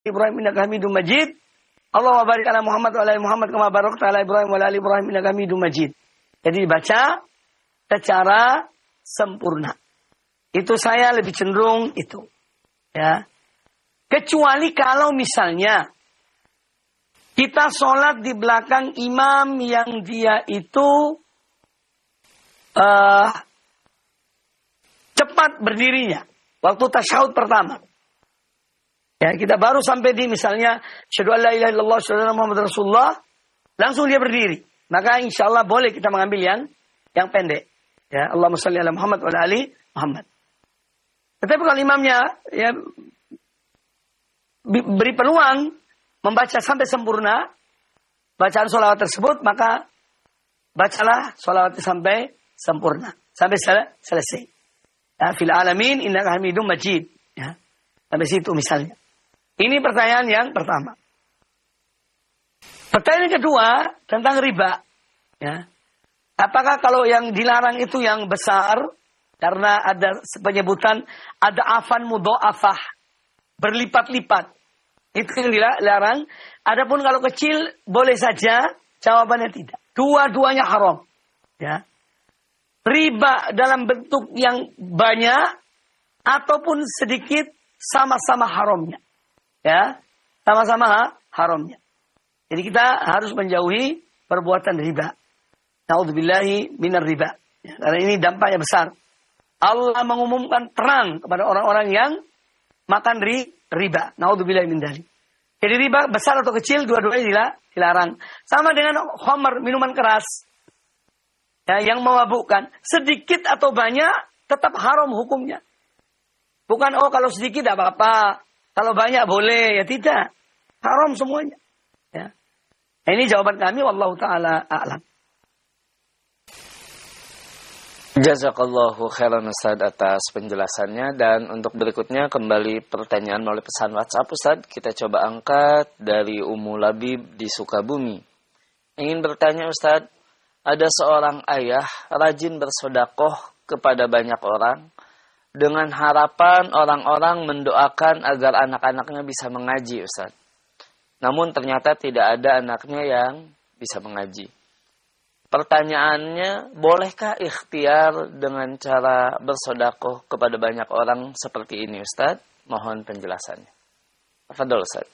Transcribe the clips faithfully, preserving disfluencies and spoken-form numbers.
Ibrahim innaka Hamidum Majid. Allahumma barik ala Muhammad wa ala ali Muhammad kama barakta ala Ibrahim wa ala ali Ibrahim innaka Hamidum Majid. Jadi dibaca secara sempurna. Itu saya lebih cenderung itu. Ya. Kecuali kalau misalnya kita sholat di belakang imam yang dia itu uh, cepat berdirinya waktu tasyahud pertama. Ya, kita baru sampai di misalnya syahadu an la ilaha illallah syahadu anna Muhammadar Rasulullah, langsung dia berdiri. Maka insya Allah boleh kita mengambil yang yang pendek. Ya, Allahumma shalli ala Muhammad wa ala ali Muhammad. Tetapi kalau imamnya ya beri peluang membaca sampai sempurna bacaan sholawat tersebut, maka bacalah sholawat sampai sempurna, sampai sel selesai. Ya, fil alamin innaka Hamidum Majid. Ya, sampai situ misalnya. Ini pertanyaan yang pertama. Pertanyaan kedua tentang riba. Ya. Apakah kalau yang dilarang itu yang besar, karena ada penyebutan ada afan mudho'afah, berlipat-lipat. Itu yang dilarang. Adapun kalau kecil boleh saja, jawabannya tidak. Dua-duanya haram. Ya. Riba dalam bentuk yang banyak ataupun sedikit sama-sama haramnya. Ya, sama-sama haramnya. Jadi kita harus menjauhi perbuatan riba. Na'udzubillahi minar riba. Ya, karena ini dampaknya besar. Allah mengumumkan perang kepada orang-orang yang makan ri, riba. Na'udzubillahi min dzalik. Jadi riba besar atau kecil dua-duanya dilarang. Sama dengan khamr, minuman keras. Ya, yang memabukkan. Sedikit atau banyak tetap haram hukumnya. Bukan oh kalau sedikit tidak apa-apa. Kalau banyak boleh, ya tidak. Haram semuanya. Ya. Nah, ini jawaban kami, wallahu ta'ala a'lam. Jazakallahu khairan Ustaz atas penjelasannya. Dan untuk berikutnya kembali pertanyaan melalui pesan WhatsApp Ustaz. Kita coba angkat dari Ummu Labib di Sukabumi. Ingin bertanya Ustaz, ada seorang ayah rajin bersedekah kepada banyak orang dengan harapan orang-orang mendoakan agar anak-anaknya bisa mengaji, Ustaz. Namun ternyata tidak ada anaknya yang bisa mengaji. Pertanyaannya, bolehkah ikhtiar dengan cara bersedekah kepada banyak orang seperti ini, Ustaz? Mohon penjelasannya. Tafadhol, Ustaz.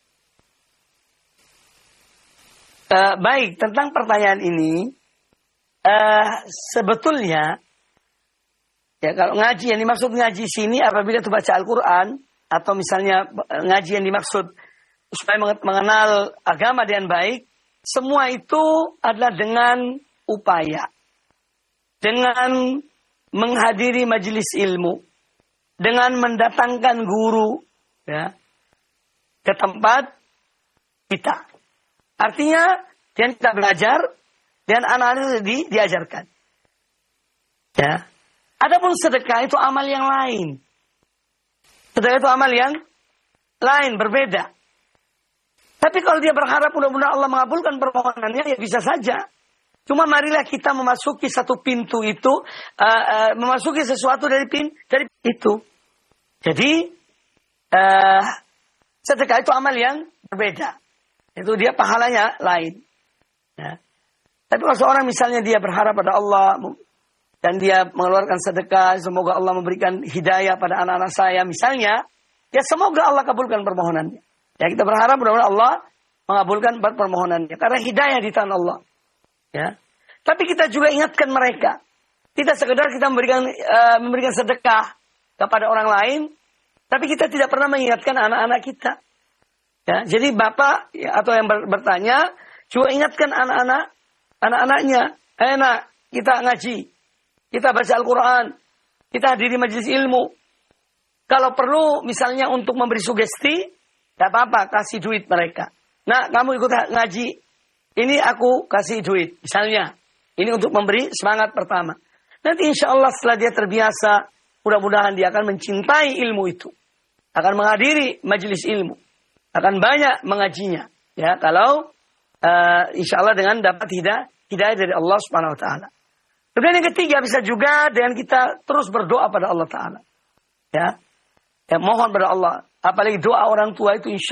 Uh, baik, tentang pertanyaan ini, uh, sebetulnya ya, kalau ngaji yang dimaksud ngaji sini apabila itu baca Al-Quran atau misalnya ngaji yang dimaksud supaya mengenal agama dengan baik, semua itu adalah dengan upaya, dengan menghadiri majelis ilmu, dengan mendatangkan guru ya, ke tempat kita. Artinya dan kita belajar dan anak-anak di, diajarkan. Ya. Adapun sedekah itu amal yang lain. Sedekah itu amal yang lain, berbeda. Tapi kalau dia berharap mudah-mudahan Allah mengabulkan permohonannya, ya bisa saja. Cuma marilah kita memasuki satu pintu itu, uh, uh, memasuki sesuatu dari pin dari itu. Jadi uh, sedekah itu amal yang berbeda. Itu dia pahalanya lain. Ya. Tapi kalau seorang misalnya dia berharap pada Allah dan dia mengeluarkan sedekah, semoga Allah memberikan hidayah pada anak-anak saya misalnya, ya semoga Allah kabulkan permohonannya. Ya kita berharap mudah-mudahan Allah mengabulkan permohonannya karena hidayah di tangan Allah. Ya. Tapi kita juga ingatkan mereka. Tidak sekedar kita memberikan uh, memberikan sedekah kepada orang lain, tapi kita tidak pernah mengingatkan anak-anak kita. Ya, jadi bapak ya, atau yang ber, bertanya juga ingatkan anak-anak, anak-anaknya, enak kita ngaji, kita baca Al-Quran, kita hadiri majelis ilmu. Kalau perlu misalnya untuk memberi sugesti, tidak apa-apa, kasih duit mereka. Nah, kamu ikut ngaji, ini aku kasih duit, misalnya. Ini untuk memberi semangat pertama. Nanti insya Allah setelah dia terbiasa, mudah-mudahan dia akan mencintai ilmu itu, akan menghadiri majelis ilmu, akan banyak mengajinya. Ya, kalau uh, insya Allah dengan dapat hidayah, hidayah dari Allah Subhanahu Wa Taala. Kemudian yang ketiga bisa juga dengan kita terus berdoa pada Allah Taala. Ya, ya mohon pada Allah. Apalagi doa orang tua itu insya